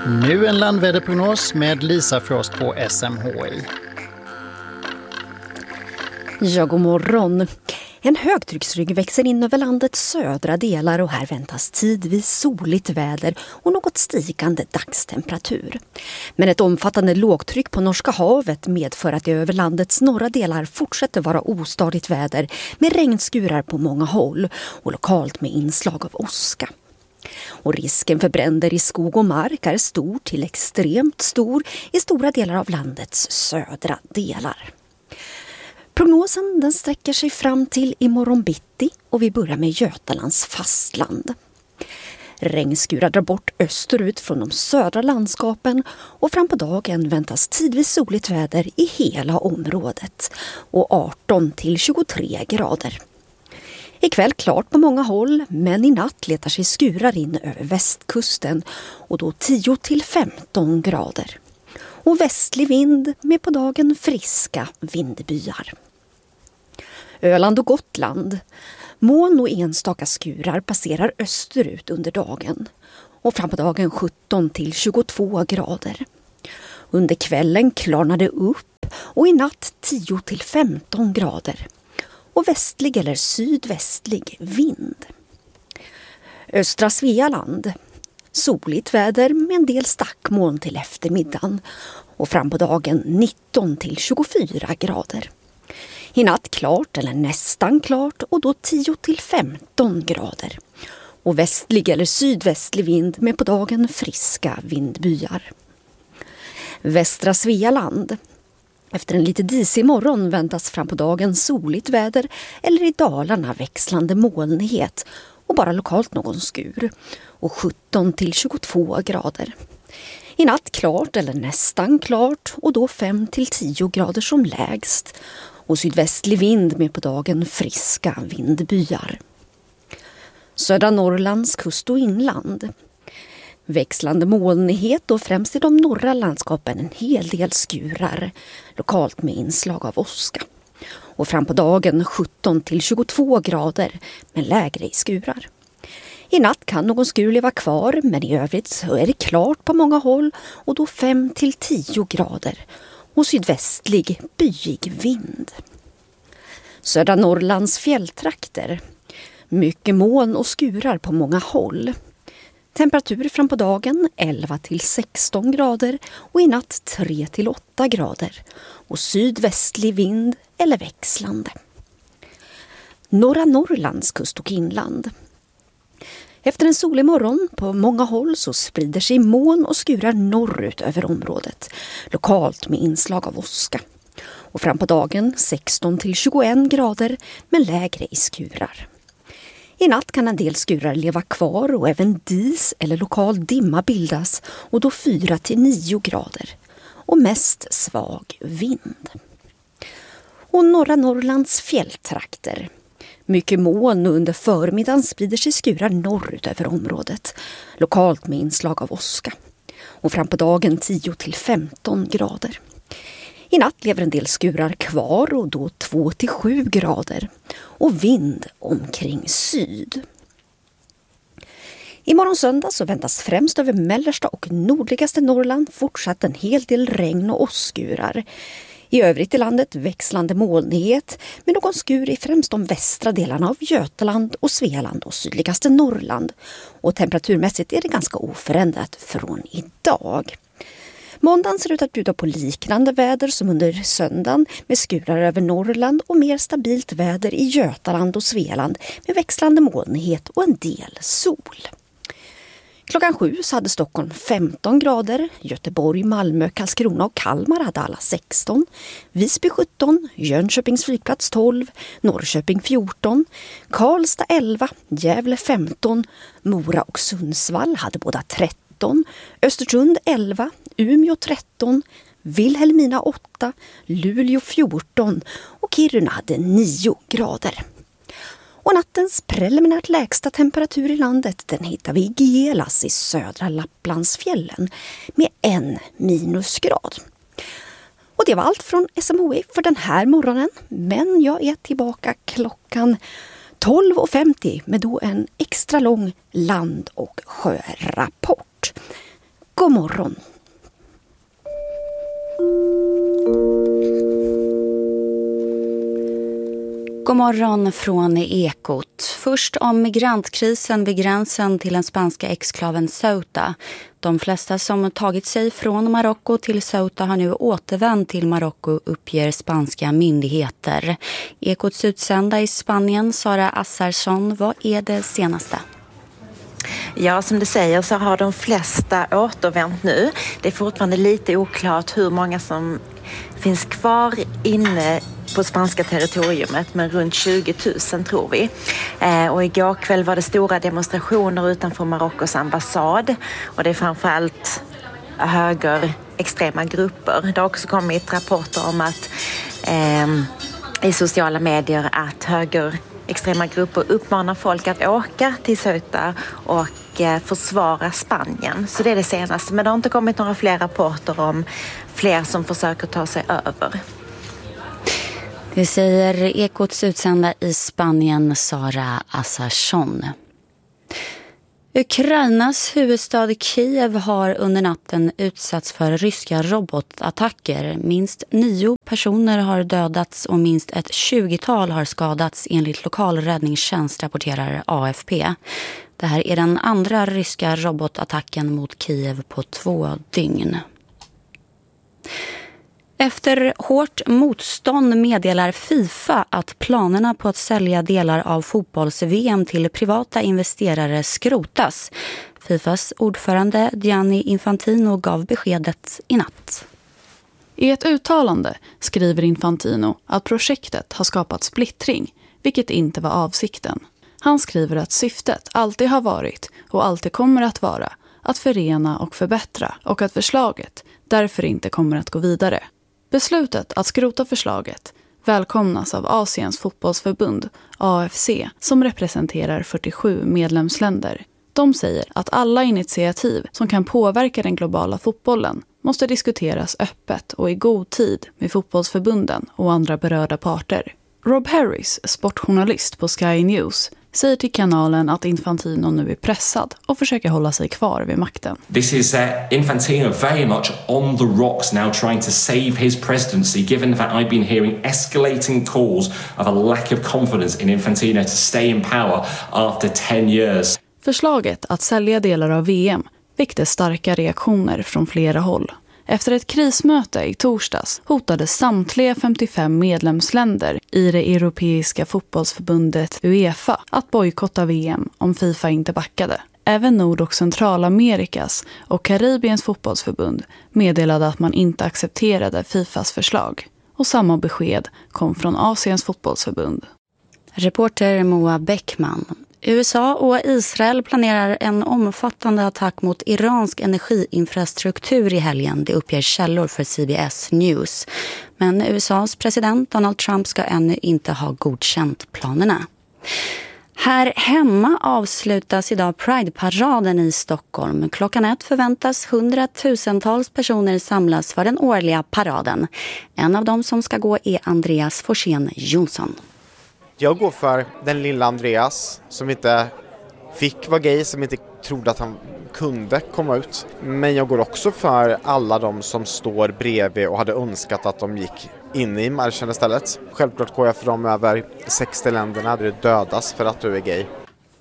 Nu en landväderprognos med Lisa Frost på SMHI. Ja, god morgon. En högtrycksrygg växer in över landets södra delar och här väntas tidvis soligt väder och något stigande dagstemperatur. Men ett omfattande lågtryck på Norska havet medför att det över landets norra delar fortsätter vara ostadigt väder med regnskurar på många håll och lokalt med inslag av åska. Och risken för bränder i skog och mark är stor till extremt stor i stora delar av landets södra delar. Prognosen den sträcker sig fram till imorgon bitti och vi börjar med Götalands fastland. Regnskurar drar bort österut från de södra landskapen och fram på dagen väntas tidvis soligt väder i hela området och 18 till 23 grader. Ikväll klart på många håll, men i natt letar sig skurar in över västkusten och då 10 till 15 grader. Och västlig vind med på dagen friska vindbyar. Öland och Gotland. Moln och enstaka skurar passerar österut under dagen och fram på dagen 17 till 22 grader. Under kvällen klarnar det upp och i natt 10 till 15 grader. Och västlig eller sydvästlig vind. Östra Svealand. Soligt väder med en del stackmoln till eftermiddagen och fram på dagen 19 till 24 grader. I natt klart eller nästan klart och då 10 till 15 grader. Och västlig eller sydvästlig vind med på dagen friska vindbyar. Västra Svealand. Efter en lite disig morgon väntas fram på dagen soligt väder eller i Dalarna växlande molnighet och bara lokalt någon skur och 17 till 22 grader. I natt klart eller nästan klart och då 5 till 10 grader som lägst och sydvästlig vind med på dagen friska vindbyar. Södra Norrlands kust och inland. Växlande molnighet och främst i de norra landskapen en hel del skurar, lokalt med inslag av åska. Och fram på dagen 17 till 22 grader med lägre i skurar. I natt kan någon skur leva kvar, men i övrigt så är det klart på många håll och då 5 till 10 grader och sydvästlig byig vind. Södra Norrlands fjälltrakter. Mycket moln och skurar på många håll. Temperatur fram på dagen 11 till 16 grader och i natt 3 till 8 grader och sydvästlig vind eller växlande. Norra Norrlands kust och inland. Efter en solig morgon på många håll så sprider sig moln och skurar norrut över området, lokalt med inslag av åska. Och fram på dagen 16 till 21 grader med lägre i skurar. I natt kan en del skurar leva kvar och även dis eller lokal dimma bildas och då 4 till 9 grader och mest svag vind. Och norra Norrlands fjälltrakter. Mycket moln och under förmiddagen sprider sig skurar norrut över området, lokalt med inslag av åska. Och fram på dagen 10 till 15 grader. I natt lever en del skurar kvar och då 2 till 7 grader och vind omkring syd. Imorgon söndag så väntas främst över mellersta och nordligaste Norrland fortsatt en hel del regn och åskurar. I övrigt i landet växlande molnighet med någon skur i främst de västra delarna av Götaland och Svealand och sydligaste Norrland. Och temperaturmässigt är det ganska oförändrat från idag. Måndagen ser ut att bjuda på liknande väder som under söndagen med skurar över Norrland och mer stabilt väder i Götaland och Svealand med växlande molnighet och en del sol. Klockan 7 så hade Stockholm 15 grader, Göteborg, Malmö, Karlskrona och Kalmar hade alla 16, Visby 17, Jönköpings flygplats 12, Norrköping 14, Karlstad 11, Gävle 15, Mora och Sundsvall hade båda 13, Östersund 11, Umeå 13, Vilhelmina 8, Luleå 14 och Kiruna hade 9 grader. Och nattens preliminärt lägsta temperatur i landet den hittar vi i Gelas i södra Lapplandsfjällen med 1 minusgrad. Och det var allt från SMHI för den här morgonen, men jag är tillbaka klockan 12.50 med då en extra lång land- och sjörapport. God morgon! God morgon från Ekot. Först om migrantkrisen vid gränsen till den spanska exklaven Ceuta. De flesta som tagit sig från Marocko till Ceuta har nu återvänt till Marocko, uppger spanska myndigheter. Ekots utsända i Spanien, Sara Assarsson, vad är det senaste? Ja, som du säger så har de flesta återvänt nu. Det är fortfarande lite oklart hur många som finns kvar inne på spanska territoriumet, men runt 20 000 tror vi. Och igår kväll var det stora demonstrationer utanför Marockos ambassad, och det är framförallt högerextrema grupper. Det har också kommit rapporter om att i sociala medier att högerextrema grupper uppmanar folk att åka till Ceuta och försvara Spanien. Så det är det senaste, men det har inte kommit några fler rapporter om fler som försöker ta sig över. Det säger Ekots utsända i Spanien, Sara Assarsson. Ukrainas huvudstad Kiev har under natten utsatts för ryska robotattacker. Minst 9 personer har dödats och minst ett 20-tal har skadats, enligt lokal räddningstjänst, rapporterar AFP. Det här är den andra ryska robotattacken mot Kiev på 2 dygn. Efter hårt motstånd meddelar FIFA att planerna på att sälja delar av fotbolls-VM till privata investerare skrotas. FIFAs ordförande Gianni Infantino gav beskedet i natt. I ett uttalande skriver Infantino att projektet har skapat splittring, vilket inte var avsikten. Han skriver att syftet alltid har varit och alltid kommer att vara att förena och förbättra, och att förslaget därför inte kommer att gå vidare. Beslutet att skrota förslaget välkomnas av Asiens fotbollsförbund, AFC, som representerar 47 medlemsländer. De säger att alla initiativ som kan påverka den globala fotbollen måste diskuteras öppet och i god tid med fotbollsförbunden och andra berörda parter. Rob Harris, sportjournalist på Sky News, säger till kanalen att Infantino nu är pressad och försöker hålla sig kvar vid makten. This is Infantino very much on the rocks now, trying to save his presidency, given that I've been hearing escalating calls of a lack of confidence in Infantino to stay in power after 10 years. Förslaget att sälja delar av VM väckte starka reaktioner från flera håll. Efter ett krismöte i torsdags hotade samtliga 55 medlemsländer i det europeiska fotbollsförbundet UEFA att bojkotta VM om FIFA inte backade. Även Nord- och Centralamerikas och Karibiens fotbollsförbund meddelade att man inte accepterade FIFAs förslag. Och samma besked kom från Asiens fotbollsförbund. Reporter Moa Bäckman. USA och Israel planerar en omfattande attack mot iransk energiinfrastruktur i helgen, det uppger källor för CBS News. Men USAs president Donald Trump ska ännu inte ha godkänt planerna. Här hemma avslutas idag Pride-paraden i Stockholm. Klockan 1 förväntas 100-tusentals personer samlas för den årliga paraden. En av dem som ska gå är Andreas Forsén Jonsson. Jag går för den lilla Andreas som inte fick vara gay, som inte trodde att han kunde komma ut. Men jag går också för alla de som står bredvid och hade önskat att de gick in i marschen istället. Självklart går jag för de över 60 länderna där det dödas för att du är gay.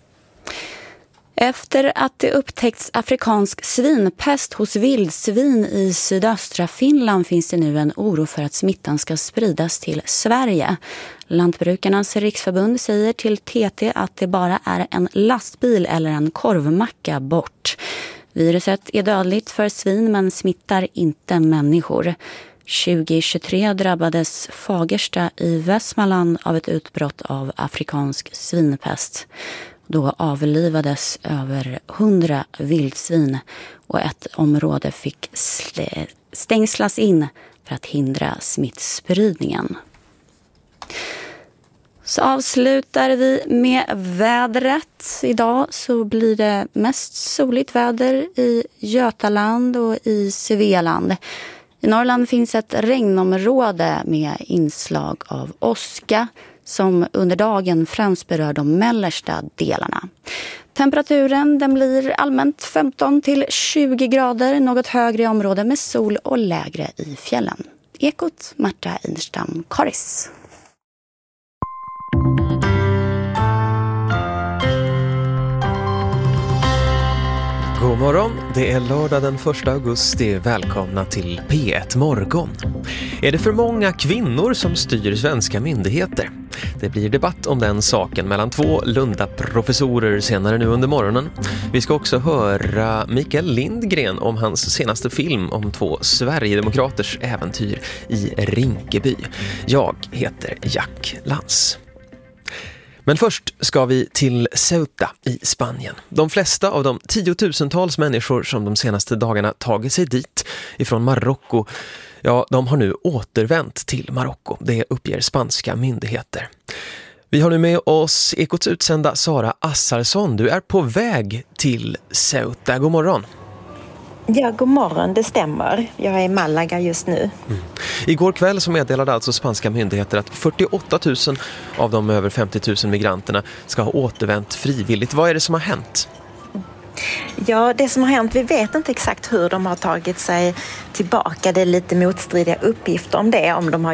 Efter att det upptäckts afrikansk svinpest hos vildsvin i sydöstra Finland finns det nu en oro för att smittan ska spridas till Sverige. Lantbrukarnas riksförbund säger till TT att det bara är en lastbil eller en korvmacka bort. Viruset är dödligt för svin men smittar inte människor. 2023 drabbades Fagersta i Västmanland av ett utbrott av afrikansk svinpest. Då avlivades över 100 vildsvin och ett område fick stängslas in för att hindra smittspridningen. Så avslutar vi med vädret. Idag så blir det mest soligt väder i Götaland och i Svealand. I Norrland finns ett regnområde med inslag av åska som under dagen främst berör de mellersta delarna. Temperaturen den blir allmänt 15 till 20 grader, något högre i områden med sol och lägre i fjällen. Ekot, Marta Einerstam, Karis. God morgon, det är lördag den 1 augusti. Välkomna till P1 Morgon. Är det för många kvinnor som styr svenska myndigheter? Det blir debatt om den saken mellan 2 Lunda-professorer senare nu under morgonen. Vi ska också höra Mikael Lindgren om hans senaste film om 2 Sverigedemokraters äventyr i Rinkeby. Jag heter Jack Lantz. Men först ska vi till Ceuta i Spanien. De flesta av de 10-tusentals människor som de senaste dagarna tagit sig dit ifrån Marocko, ja, de har nu återvänt till Marocko. Det uppger spanska myndigheter. Vi har nu med oss Ekots utsända Sara Assarsson. Du är på väg till Ceuta. God morgon. Ja, god morgon, det stämmer. Jag är i Malaga just nu. Igår kväll så meddelade alltså spanska myndigheter att 48 000 av de över 50 000 migranterna ska ha återvänt frivilligt. Vad är det som har hänt? Ja, det som har hänt, vi vet inte exakt hur de har tagit sig tillbaka. Det är lite motstridiga uppgifter om det, om de har